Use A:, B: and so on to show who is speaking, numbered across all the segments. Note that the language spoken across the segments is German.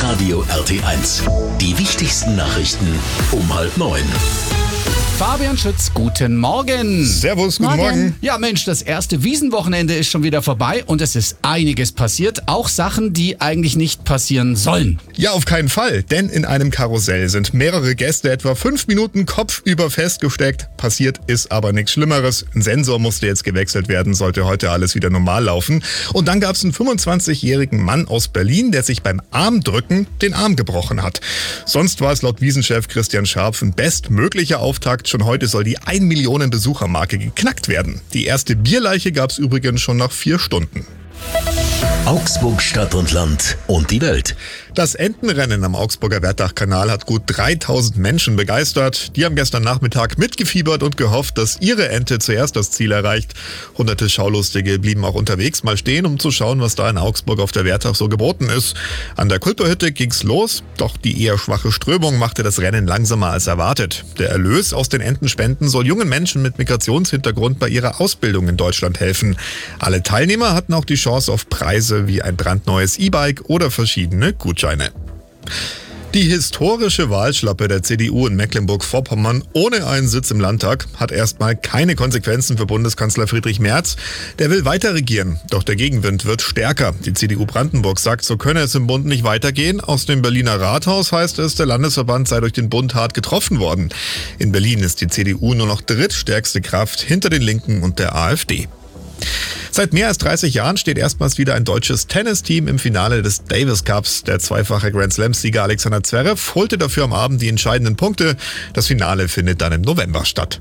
A: Hitradio RT1. Die wichtigsten Nachrichten um 8:30.
B: Fabian Schütz, guten Morgen.
C: Servus, guten Morgen.
B: Ja Mensch, das erste Wiesenwochenende ist schon wieder vorbei und es ist einiges passiert. Auch Sachen, die eigentlich nicht passieren sollen.
C: Ja, auf keinen Fall, denn in einem Karussell sind mehrere Gäste etwa 5 Minuten kopfüber festgesteckt. Passiert ist aber nichts Schlimmeres. Ein Sensor musste jetzt gewechselt werden, sollte heute alles wieder normal laufen. Und dann gab es einen 25-jährigen Mann aus Berlin, der sich beim Armdrücken den Arm gebrochen hat. Sonst war es laut Wiesenchef Christian Scharpf ein bestmöglicher Auftakt. Schon heute soll die 1 Millionen Besuchermarke geknackt werden. Die erste Bierleiche gab es übrigens schon nach 4 Stunden.
A: Augsburg, Stadt und Land und die Welt.
C: Das Entenrennen am Augsburger Wertachkanal hat gut 3000 Menschen begeistert. Die haben gestern Nachmittag mitgefiebert und gehofft, dass ihre Ente zuerst das Ziel erreicht. Hunderte Schaulustige blieben auch unterwegs mal stehen, um zu schauen, was da in Augsburg auf der Wertach so geboten ist. An der Kulperhütte ging's los, doch die eher schwache Strömung machte das Rennen langsamer als erwartet. Der Erlös aus den Entenspenden soll jungen Menschen mit Migrationshintergrund bei ihrer Ausbildung in Deutschland helfen. Alle Teilnehmer hatten auch die Chance auf Preise wie ein brandneues E-Bike oder verschiedene Gutscheine. Die historische Wahlschlappe der CDU in Mecklenburg-Vorpommern ohne einen Sitz im Landtag hat erstmal keine Konsequenzen für Bundeskanzler Friedrich Merz. Der will weiter regieren, doch der Gegenwind wird stärker. Die CDU Brandenburg sagt, so könne es im Bund nicht weitergehen. Aus dem Berliner Rathaus heißt es, der Landesverband sei durch den Bund hart getroffen worden. In Berlin ist die CDU nur noch drittstärkste Kraft hinter den Linken und der AfD. Seit mehr als 30 Jahren steht erstmals wieder ein deutsches Tennisteam im Finale des Davis Cups. Der zweifache Grand-Slam-Sieger Alexander Zverev holte dafür am Abend die entscheidenden Punkte. Das Finale findet dann im November statt.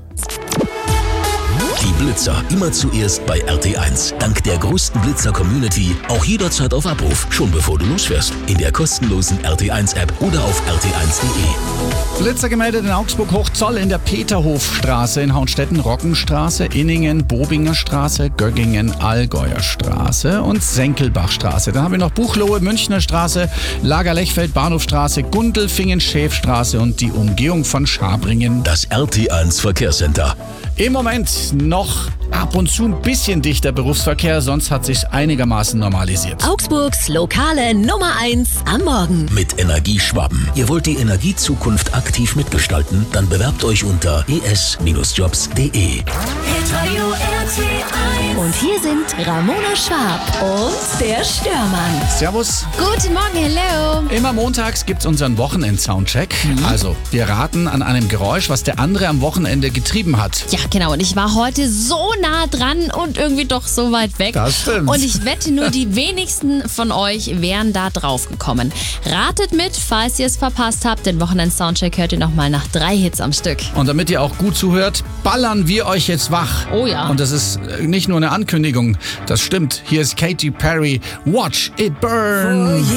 A: Die Blitzer immer zuerst bei RT1. Dank der größten Blitzer-Community auch jederzeit auf Abruf. Schon bevor du losfährst. In der kostenlosen RT1-App oder auf rt1.de.
B: Blitzer gemeldet in Augsburg-Hochzoll, in der Peterhofstraße, in Hauenstetten, Roggenstraße, Inningen, Bobinger Straße, Göggingen, Allgäuer Straße und Senkelbachstraße. Dann haben wir noch Buchlohe, Münchner Straße, Lagerlechfeld, Bahnhofstraße, Gundelfingen, Schäfstraße und die Umgehung von Schabringen.
A: Das RT1 Verkehrscenter.
B: Im Moment noch ab und zu ein bisschen dichter Berufsverkehr, sonst hat sich's einigermaßen normalisiert.
D: Augsburgs lokale Nummer 1 am Morgen.
A: Mit Energieschwaben. Ihr wollt die Energiezukunft aktiv mitgestalten? Dann bewerbt euch unter es-jobs.de.
D: Hitradio RT1. Und hier sind Ramona Schwab und der Störmann.
B: Servus.
D: Guten Morgen, hello.
B: Immer montags gibt's unseren Wochenend-Soundcheck. Also, wir raten an einem Geräusch, was der andere am Wochenende getrieben hat.
E: Ja, genau. Und ich war heute so nah dran und irgendwie doch so weit weg.
B: Das stimmt.
E: Und ich wette, nur die wenigsten von euch wären da drauf gekommen. Ratet mit, falls ihr es verpasst habt. Den Wochenend-Soundcheck hört ihr nochmal nach 3 Hits am Stück.
B: Und damit ihr auch gut zuhört, ballern wir euch jetzt wach.
E: Oh ja.
B: Und das ist nicht nur eine Ankündigung, das stimmt. Hier ist Katy Perry, Watch It Burn.